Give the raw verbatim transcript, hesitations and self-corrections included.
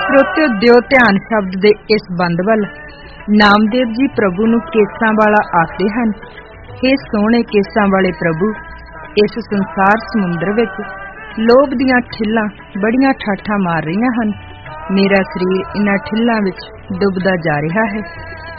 ਸਰੋਤਿਓ ਦਿਓ ਧਿਆਨ ਸ਼ਬਦ ਦੇ ਇਸ ਬੰਦ ਵੱਲ। ਨਾਮਦੇਵ ਜੀ ਪ੍ਰਭੂ ਨੂੰ ਕੇਸਾਂ ਵਾਲਾ ਆਖਦੇ ਹਨ। ਹੇ ਸੋਹਣੇ ਕੇਸਾਂ ਵਾਲੇ ਪ੍ਰਭੂ, ਇਸ ਸੰਸਾਰ ਸਮੁੰਦਰ ਵਿੱਚ ਲੋਭ ਦੀਆਂ ਠਿੱਲਾਂ ਬੜੀਆਂ ਠਾਠਾਂ ਮਾਰ ਰਹੀਆਂ ਹਨ। ਮੇਰਾ ਸਰੀਰ ਇਨ੍ਹਾਂ ਠਿੱਲਾਂ ਵਿੱਚ ਡੁੱਬਦਾ ਜਾ ਰਿਹਾ ਹੈ।